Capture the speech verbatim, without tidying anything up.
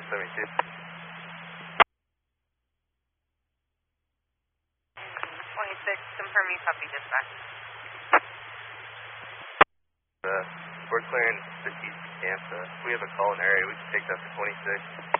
seventy-two. twenty-six, confirming copy dispatch. Uh, we're clearing the East camp. Uh, we have a call in area. We can take that to twenty-six.